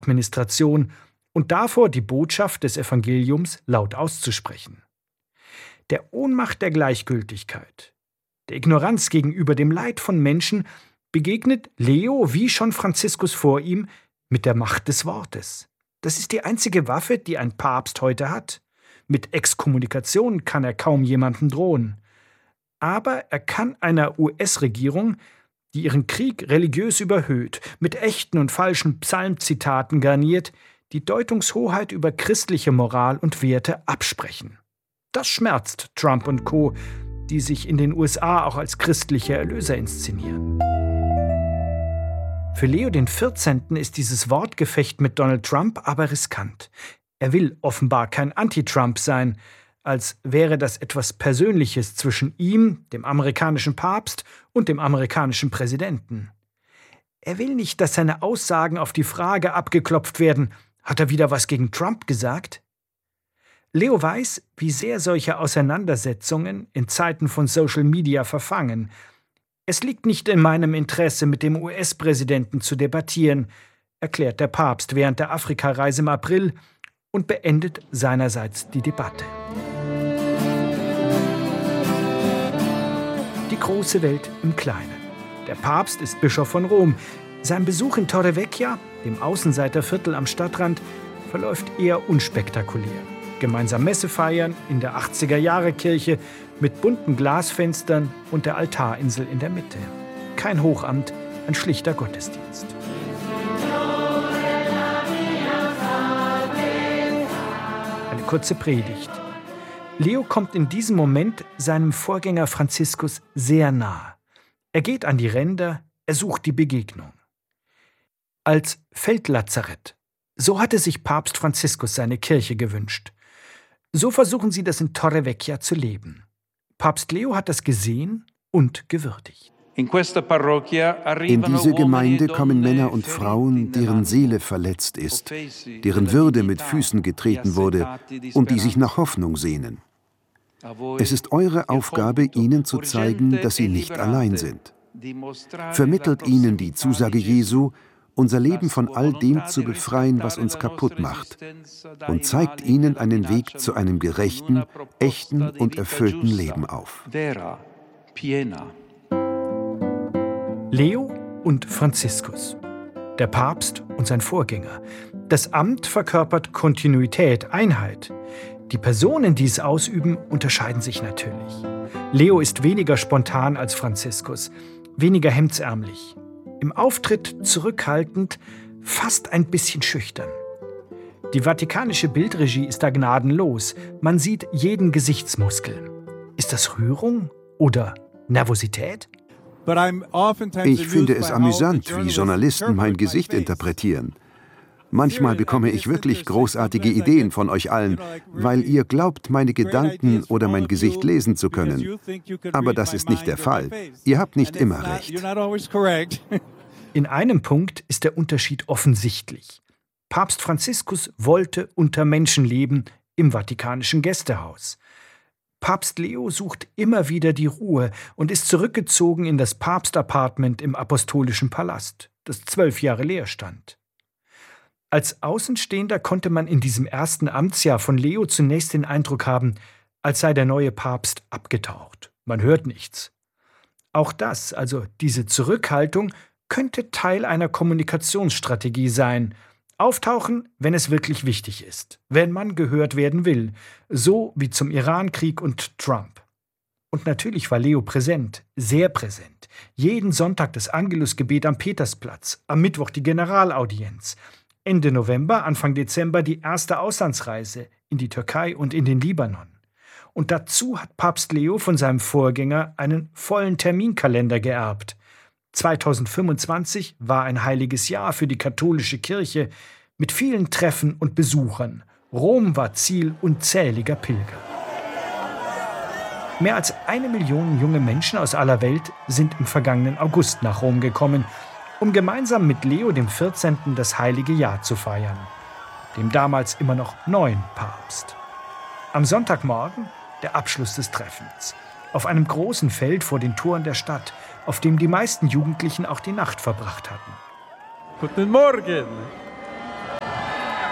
Administration und davor, die Botschaft des Evangeliums laut auszusprechen. Der Ohnmacht der Gleichgültigkeit, der Ignoranz gegenüber dem Leid von Menschen begegnet Leo, wie schon Franziskus vor ihm, mit der Macht des Wortes. Das ist die einzige Waffe, die ein Papst heute hat. Mit Exkommunikation kann er kaum jemandem drohen. Aber er kann einer US-Regierung, die ihren Krieg religiös überhöht, mit echten und falschen Psalmzitaten garniert, die Deutungshoheit über christliche Moral und Werte absprechen. Das schmerzt Trump und Co., die sich in den USA auch als christliche Erlöser inszenieren. Für Leo XIV. Ist dieses Wortgefecht mit Donald Trump aber riskant. Er will offenbar kein Anti-Trump sein, als wäre das etwas Persönliches zwischen ihm, dem amerikanischen Papst, und dem amerikanischen Präsidenten. Er will nicht, dass seine Aussagen auf die Frage abgeklopft werden: Hat er wieder was gegen Trump gesagt? Leo weiß, wie sehr solche Auseinandersetzungen in Zeiten von Social Media verfangen. Es liegt nicht in meinem Interesse, mit dem US-Präsidenten zu debattieren, erklärt der Papst während der Afrikareise im April und beendet seinerseits die Debatte. Die große Welt im Kleinen. Der Papst ist Bischof von Rom. Sein Besuch in Torrevecchia, dem Außenseiterviertel am Stadtrand, verläuft eher unspektakulär. Gemeinsam Messe feiern in der 80er-Jahre-Kirche mit bunten Glasfenstern und der Altarinsel in der Mitte. Kein Hochamt, ein schlichter Gottesdienst. Eine kurze Predigt. Leo kommt in diesem Moment seinem Vorgänger Franziskus sehr nah. Er geht an die Ränder, er sucht die Begegnung. Als Feldlazarett, so hatte sich Papst Franziskus seine Kirche gewünscht. So versuchen sie das in Torrevecchia zu leben. Papst Leo hat das gesehen und gewürdigt. In diese Gemeinde kommen Männer und Frauen, deren Seele verletzt ist, deren Würde mit Füßen getreten wurde und die sich nach Hoffnung sehnen. Es ist eure Aufgabe, ihnen zu zeigen, dass sie nicht allein sind. Vermittelt ihnen die Zusage Jesu, unser Leben von all dem zu befreien, was uns kaputt macht, und zeigt ihnen einen Weg zu einem gerechten, echten und erfüllten Leben auf. Leo und Franziskus. Der Papst und sein Vorgänger. Das Amt verkörpert Kontinuität, Einheit. Die Personen, die es ausüben, unterscheiden sich natürlich. Leo ist weniger spontan als Franziskus, weniger hemdsärmlich. Im Auftritt zurückhaltend, fast ein bisschen schüchtern. Die vatikanische Bildregie ist da gnadenlos. Man sieht jeden Gesichtsmuskel. Ist das Rührung oder Nervosität? Ich finde es amüsant, wie Journalisten mein Gesicht interpretieren. Manchmal bekomme ich wirklich großartige Ideen von euch allen, weil ihr glaubt, meine Gedanken oder mein Gesicht lesen zu können. Aber das ist nicht der Fall. Ihr habt nicht immer recht. In einem Punkt ist der Unterschied offensichtlich. Papst Franziskus wollte unter Menschen leben im Vatikanischen Gästehaus. Papst Leo sucht immer wieder die Ruhe und ist zurückgezogen in das Papstapartment im Apostolischen Palast, das 12 Jahre leer stand. Als Außenstehender konnte man in diesem ersten Amtsjahr von Leo zunächst den Eindruck haben, als sei der neue Papst abgetaucht. Man hört nichts. Auch das, also diese Zurückhaltung, könnte Teil einer Kommunikationsstrategie sein. Auftauchen, wenn es wirklich wichtig ist, wenn man gehört werden will, so wie zum Irankrieg und Trump. Und natürlich war Leo präsent, sehr präsent. Jeden Sonntag das Angelusgebet am Petersplatz, am Mittwoch die Generalaudienz. Ende November, Anfang Dezember die erste Auslandsreise in die Türkei und in den Libanon. Und dazu hat Papst Leo von seinem Vorgänger einen vollen Terminkalender geerbt. 2025 war ein heiliges Jahr für die katholische Kirche mit vielen Treffen und Besuchern. Rom war Ziel unzähliger Pilger. Mehr als 1 Million junge Menschen aus aller Welt sind im vergangenen August nach Rom gekommen, um gemeinsam mit Leo XIV. Das heilige Jahr zu feiern, dem damals immer noch neuen Papst. Am Sonntagmorgen der Abschluss des Treffens. Auf einem großen Feld vor den Toren der Stadt, auf dem die meisten Jugendlichen auch die Nacht verbracht hatten. Guten Morgen!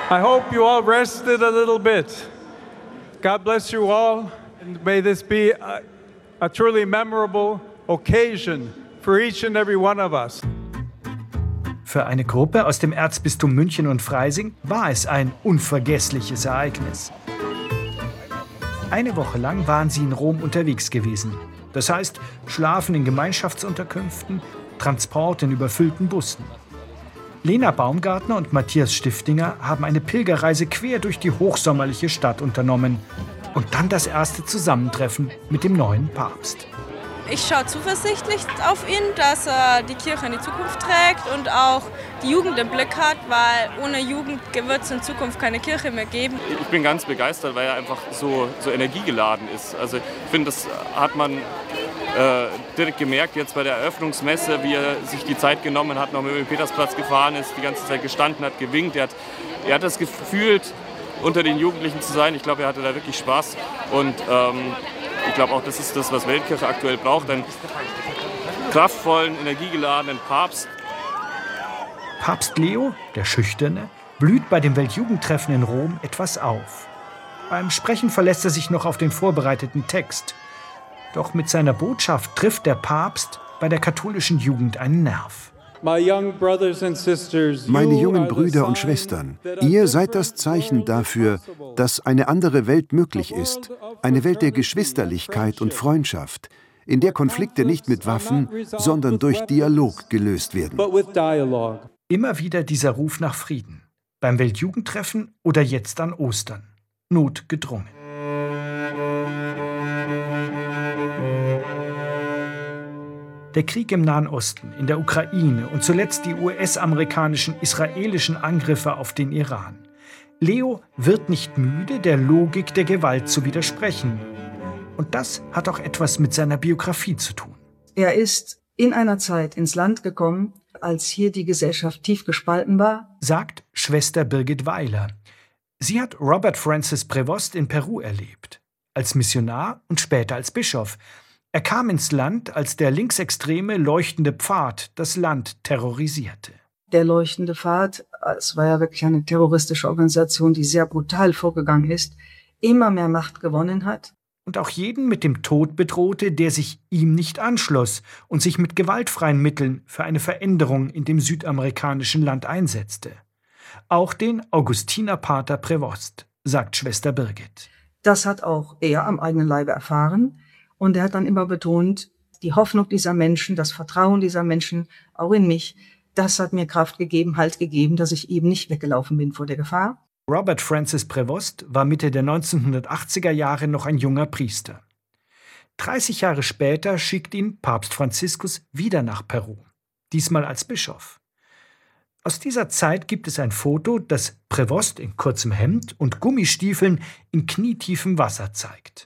I hope you all rested a little bit. God bless you all, and may this be a truly memorable occasion for each and every one of us. Für eine Gruppe aus dem Erzbistum München und Freising war es ein unvergessliches Ereignis. Eine Woche lang waren sie in Rom unterwegs gewesen. Das heißt, Schlafen in Gemeinschaftsunterkünften, Transport in überfüllten Bussen. Lena Baumgartner und Matthias Stiftinger haben eine Pilgerreise quer durch die hochsommerliche Stadt unternommen. Und dann das erste Zusammentreffen mit dem neuen Papst. Ich schaue zuversichtlich auf ihn, dass er die Kirche in die Zukunft trägt und auch die Jugend im Blick hat, weil ohne Jugend wird es in Zukunft keine Kirche mehr geben. Ich bin ganz begeistert, weil er einfach so energiegeladen ist. Also ich finde, das hat man direkt gemerkt jetzt bei der Eröffnungsmesse, wie er sich die Zeit genommen hat, noch über den Petersplatz gefahren ist, die ganze Zeit gestanden hat, gewinkt. Er hat das gefühlt, unter den Jugendlichen zu sein. Ich glaube, er hatte da wirklich Spaß und ich glaube auch, das ist das, was Weltkirche aktuell braucht, einen kraftvollen, energiegeladenen Papst. Papst Leo, der Schüchterne, blüht bei dem Weltjugendtreffen in Rom etwas auf. Beim Sprechen verlässt er sich noch auf den vorbereiteten Text. Doch mit seiner Botschaft trifft der Papst bei der katholischen Jugend einen Nerv. Meine jungen Brüder und Schwestern, ihr seid das Zeichen dafür, dass eine andere Welt möglich ist, eine Welt der Geschwisterlichkeit und Freundschaft, in der Konflikte nicht mit Waffen, sondern durch Dialog gelöst werden. Immer wieder dieser Ruf nach Frieden, beim Weltjugendtreffen oder jetzt an Ostern, notgedrungen. Der Krieg im Nahen Osten, in der Ukraine und zuletzt die US-amerikanischen, israelischen Angriffe auf den Iran. Leo wird nicht müde, der Logik der Gewalt zu widersprechen. Und das hat auch etwas mit seiner Biografie zu tun. Er ist in einer Zeit ins Land gekommen, als hier die Gesellschaft tief gespalten war, sagt Schwester Birgit Weiler. Sie hat Robert Francis Prevost in Peru erlebt, als Missionar und später als Bischof. Er kam ins Land, als der linksextreme Leuchtende Pfad das Land terrorisierte. Der Leuchtende Pfad, es war ja wirklich eine terroristische Organisation, die sehr brutal vorgegangen ist, immer mehr Macht gewonnen hat. Und auch jeden mit dem Tod bedrohte, der sich ihm nicht anschloss und sich mit gewaltfreien Mitteln für eine Veränderung in dem südamerikanischen Land einsetzte. Auch den Augustinerpater Prevost, sagt Schwester Birgit. Das hat auch er am eigenen Leibe erfahren. Und er hat dann immer betont, die Hoffnung dieser Menschen, das Vertrauen dieser Menschen, auch in mich, das hat mir Kraft gegeben, Halt gegeben, dass ich eben nicht weggelaufen bin vor der Gefahr. Robert Francis Prevost war Mitte der 1980er Jahre noch ein junger Priester. 30 Jahre später schickt ihn Papst Franziskus wieder nach Peru, diesmal als Bischof. Aus dieser Zeit gibt es ein Foto, das Prevost in kurzem Hemd und Gummistiefeln in knietiefem Wasser zeigt.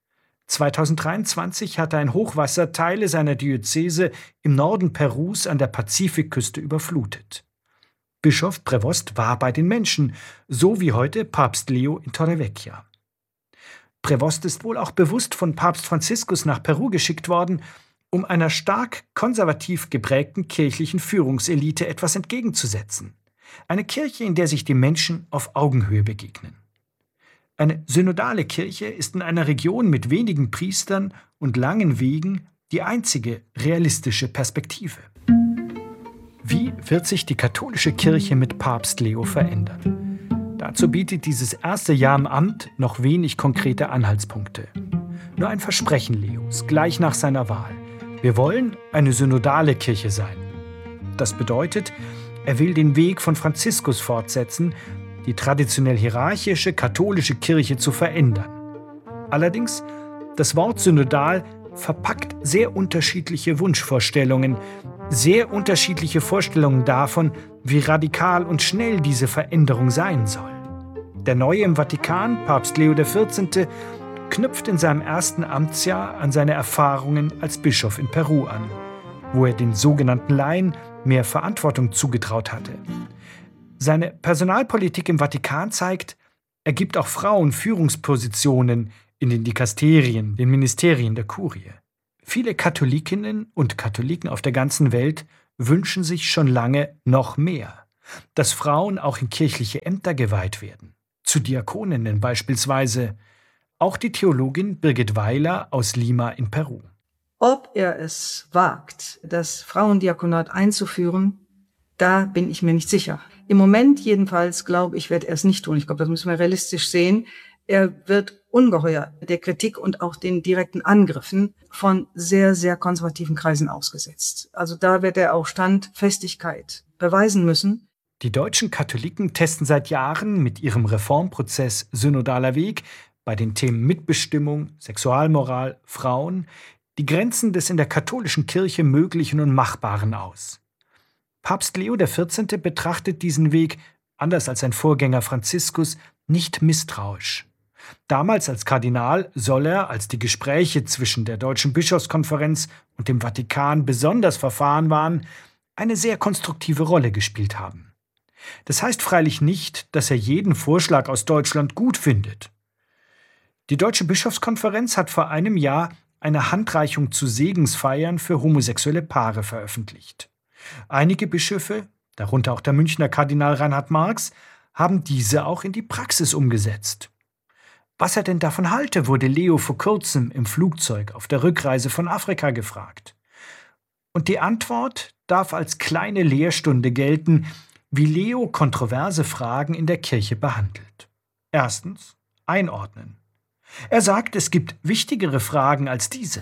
2023 hatte ein Hochwasser Teile seiner Diözese im Norden Perus an der Pazifikküste überflutet. Bischof Prevost war bei den Menschen, so wie heute Papst Leo in Torrevieja. Prevost ist wohl auch bewusst von Papst Franziskus nach Peru geschickt worden, um einer stark konservativ geprägten kirchlichen Führungselite etwas entgegenzusetzen. Eine Kirche, in der sich die Menschen auf Augenhöhe begegnen. Eine synodale Kirche ist in einer Region mit wenigen Priestern und langen Wegen die einzige realistische Perspektive. Wie wird sich die katholische Kirche mit Papst Leo verändern? Dazu bietet dieses erste Jahr im Amt noch wenig konkrete Anhaltspunkte. Nur ein Versprechen Leos, gleich nach seiner Wahl. Wir wollen eine synodale Kirche sein. Das bedeutet, er will den Weg von Franziskus fortsetzen, die traditionell hierarchische katholische Kirche zu verändern. Allerdings, das Wort synodal verpackt sehr unterschiedliche Wunschvorstellungen, sehr unterschiedliche Vorstellungen davon, wie radikal und schnell diese Veränderung sein soll. Der Neue im Vatikan, Papst Leo XIV., knüpft in seinem ersten Amtsjahr an seine Erfahrungen als Bischof in Peru an, wo er den sogenannten Laien mehr Verantwortung zugetraut hatte. Seine Personalpolitik im Vatikan zeigt, er gibt auch Frauen Führungspositionen in den Dikasterien, den Ministerien der Kurie. Viele Katholikinnen und Katholiken auf der ganzen Welt wünschen sich schon lange noch mehr. dass Frauen auch in kirchliche Ämter geweiht werden, zu Diakoninnen beispielsweise. Auch die Theologin Birgit Weiler aus Lima in Peru. Ob er es wagt, das Frauendiakonat einzuführen, da bin ich mir nicht sicher. Im Moment jedenfalls, glaube ich, wird er es nicht tun. Ich glaube, das müssen wir realistisch sehen. Er wird ungeheuer der Kritik und auch den direkten Angriffen von sehr, sehr konservativen Kreisen ausgesetzt. Also da wird er auch Standfestigkeit beweisen müssen. Die deutschen Katholiken testen seit Jahren mit ihrem Reformprozess Synodaler Weg bei den Themen Mitbestimmung, Sexualmoral, Frauen die Grenzen des in der katholischen Kirche Möglichen und Machbaren aus. Papst Leo XIV. Betrachtet diesen Weg, anders als sein Vorgänger Franziskus, nicht misstrauisch. Damals als Kardinal soll er, als die Gespräche zwischen der Deutschen Bischofskonferenz und dem Vatikan besonders verfahren waren, eine sehr konstruktive Rolle gespielt haben. Das heißt freilich nicht, dass er jeden Vorschlag aus Deutschland gut findet. Die Deutsche Bischofskonferenz hat vor einem Jahr eine Handreichung zu Segensfeiern für homosexuelle Paare veröffentlicht. Einige Bischöfe, darunter auch der Münchner Kardinal Reinhard Marx, haben diese auch in die Praxis umgesetzt. Was er denn davon halte, wurde Leo vor kurzem im Flugzeug auf der Rückreise von Afrika gefragt. Und die Antwort darf als kleine Lehrstunde gelten, wie Leo kontroverse Fragen in der Kirche behandelt. Erstens, einordnen. Er sagt, es gibt wichtigere Fragen als diese.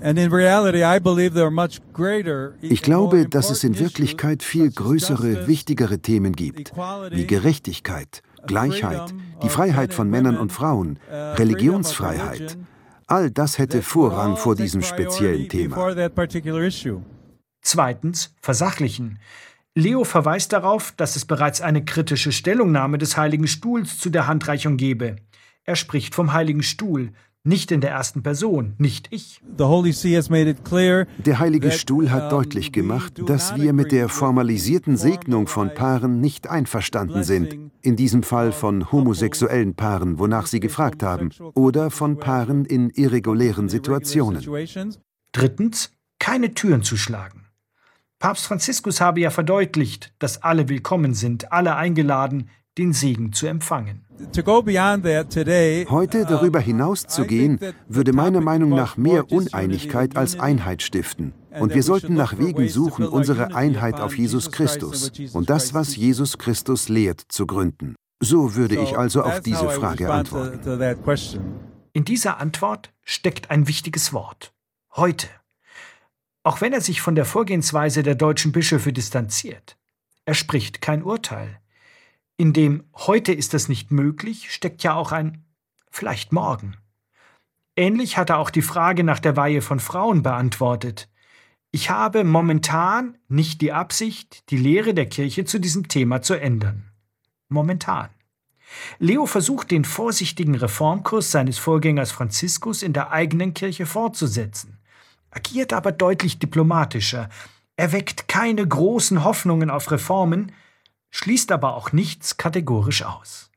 Ich glaube, dass es in Wirklichkeit viel größere, wichtigere Themen gibt, wie Gerechtigkeit, Gleichheit, die Freiheit von Männern und Frauen, Religionsfreiheit. All das hätte Vorrang vor diesem speziellen Thema. Zweitens, versachlichen. Leo verweist darauf, dass es bereits eine kritische Stellungnahme des Heiligen Stuhls zu der Handreichung gebe. Er spricht vom Heiligen Stuhl, nicht in der ersten Person, nicht ich. Der Heilige Stuhl hat deutlich gemacht, dass wir mit der formalisierten Segnung von Paaren nicht einverstanden sind, in diesem Fall von homosexuellen Paaren, wonach sie gefragt haben, oder von Paaren in irregulären Situationen. Drittens, keine Türen zuschlagen. Papst Franziskus habe ja verdeutlicht, dass alle willkommen sind, alle eingeladen, den Segen zu empfangen. Heute darüber hinauszugehen, würde meiner Meinung nach mehr Uneinigkeit als Einheit stiften. Und wir sollten nach Wegen suchen, unsere Einheit auf Jesus Christus und das, was Jesus Christus lehrt, zu gründen. So würde ich also auf diese Frage antworten. In dieser Antwort steckt ein wichtiges Wort. Heute. Auch wenn er sich von der Vorgehensweise der deutschen Bischöfe distanziert. Er spricht kein Urteil. In dem »heute ist das nicht möglich« steckt ja auch ein »vielleicht morgen«. Ähnlich hat er auch die Frage nach der Weihe von Frauen beantwortet. Ich habe momentan nicht die Absicht, die Lehre der Kirche zu diesem Thema zu ändern. Momentan. Leo versucht, den vorsichtigen Reformkurs seines Vorgängers Franziskus in der eigenen Kirche fortzusetzen, agiert aber deutlich diplomatischer. Er weckt keine großen Hoffnungen auf Reformen, schließt aber auch nichts kategorisch aus.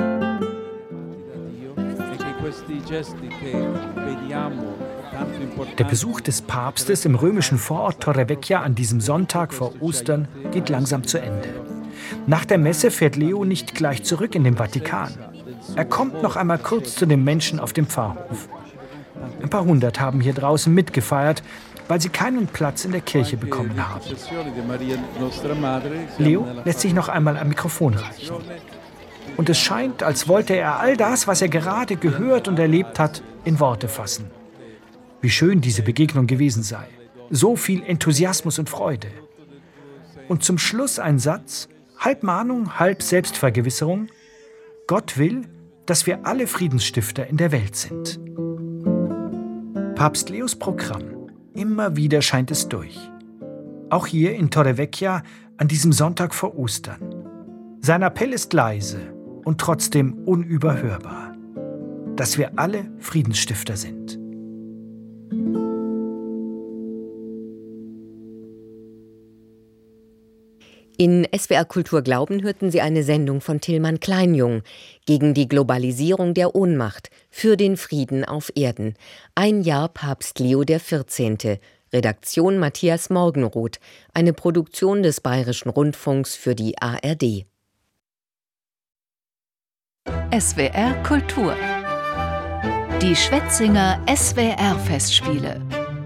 Der Besuch des Papstes im römischen Vorort Torrevecchia an diesem Sonntag vor Ostern geht langsam zu Ende. Nach der Messe fährt Leo nicht gleich zurück in den Vatikan. Er kommt noch einmal kurz zu den Menschen auf dem Pfarrhof. Ein paar hundert haben hier draußen mitgefeiert, weil sie keinen Platz in der Kirche bekommen haben. Leo lässt sich noch einmal am Mikrofon reichen. Und es scheint, als wollte er all das, was er gerade gehört und erlebt hat, in Worte fassen. Wie schön diese Begegnung gewesen sei. So viel Enthusiasmus und Freude. Und zum Schluss ein Satz, halb Mahnung, halb Selbstvergewisserung. Gott will, dass wir alle Friedensstifter in der Welt sind. Papst Leos Programm. Immer wieder scheint es durch. Auch hier in Torrevecchia an diesem Sonntag vor Ostern. Sein Appell ist leise und trotzdem unüberhörbar. Dass wir alle Friedensstifter sind. In SWR Kultur Glauben hörten Sie eine Sendung von Tilman Kleinjung gegen die Globalisierung der Ohnmacht für den Frieden auf Erden. Ein Jahr Papst Leo XIV. Redaktion Matthias Morgenroth, eine Produktion des Bayerischen Rundfunks für die ARD. SWR Kultur. Die Schwetzinger SWR-Festspiele.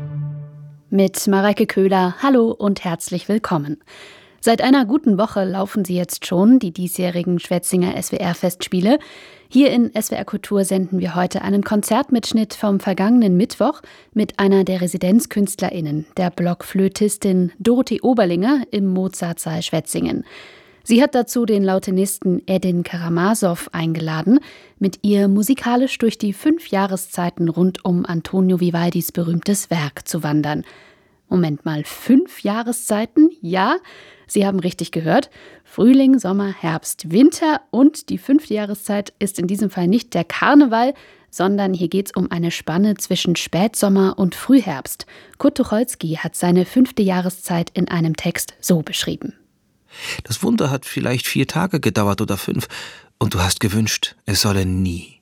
Mit Mareike Köhler, hallo und herzlich willkommen. Seit einer guten Woche laufen sie jetzt schon, die diesjährigen Schwetzinger SWR-Festspiele. Hier in SWR Kultur senden wir heute einen Konzertmitschnitt vom vergangenen Mittwoch mit einer der ResidenzkünstlerInnen, der Blockflötistin Dorothee Oberlinger im Mozartsaal Schwetzingen. Sie hat dazu den Lautenisten Edin Karamasow eingeladen, mit ihr musikalisch durch die 5 Jahreszeiten rund um Antonio Vivaldis berühmtes Werk zu wandern. Moment mal, 5 Jahreszeiten? Ja, Sie haben richtig gehört. Frühling, Sommer, Herbst, Winter und die 5. Jahreszeit ist in diesem Fall nicht der Karneval, sondern hier geht es um eine Spanne zwischen Spätsommer und Frühherbst. Kurt Tucholsky hat seine 5. Jahreszeit in einem Text so beschrieben. Das Wunder hat vielleicht 4 Tage gedauert oder 5. Und du hast gewünscht, es solle nie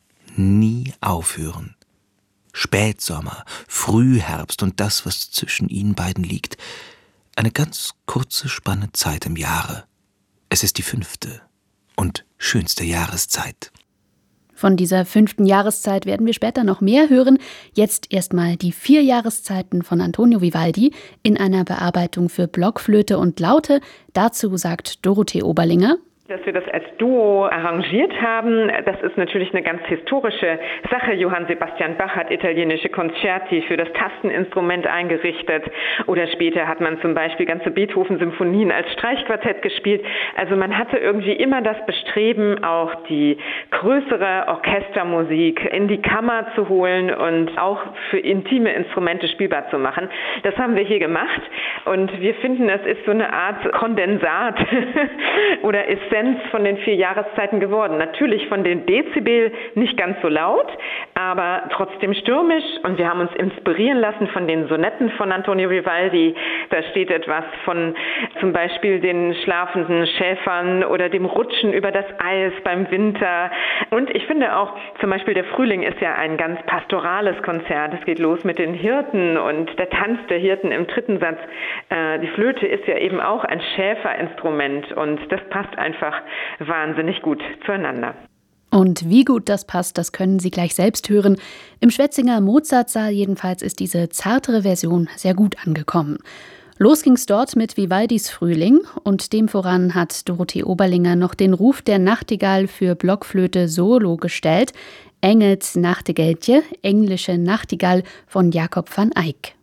aufhören. Spätsommer, Frühherbst und das, was zwischen ihnen beiden liegt. Eine ganz kurze Spanne Zeit im Jahre. Es ist die 5. und schönste Jahreszeit. Von dieser 5. Jahreszeit werden wir später noch mehr hören. Jetzt erstmal die 4 Jahreszeiten von Antonio Vivaldi in einer Bearbeitung für Blockflöte und Laute. Dazu sagt Dorothee Oberlinger: Dass wir das als Duo arrangiert haben, das ist natürlich eine ganz historische Sache. Johann Sebastian Bach hat italienische Concerti für das Tasteninstrument eingerichtet oder später hat man zum Beispiel ganze Beethoven-Symphonien als Streichquartett gespielt. Also man hatte irgendwie immer das Bestreben, auch die größere Orchestermusik in die Kammer zu holen und auch für intime Instrumente spielbar zu machen. Das haben wir hier gemacht und wir finden, das ist so eine Art Kondensat oder Essenz von den 4 Jahreszeiten geworden. Natürlich von den Dezibel nicht ganz so laut, aber trotzdem stürmisch. Und wir haben uns inspirieren lassen von den Sonetten von Antonio Vivaldi. Da steht etwas von zum Beispiel den schlafenden Schäfern oder dem Rutschen über das Eis beim Winter. Und ich finde auch, zum Beispiel der Frühling ist ja ein ganz pastorales Konzert. Es geht los mit den Hirten und der Tanz der Hirten im 3. Satz. Die Flöte ist ja eben auch ein Schäferinstrument und das passt einfach wahnsinnig gut zueinander. Und wie gut das passt, das können Sie gleich selbst hören. Im Schwetzinger Mozartsaal jedenfalls ist diese zartere Version sehr gut angekommen. Los ging's dort mit Vivaldis Frühling und dem voran hat Dorothee Oberlinger noch den Ruf der Nachtigall für Blockflöte solo gestellt. Engels Nachtigalltje, englische Nachtigall von Jakob van Eyck.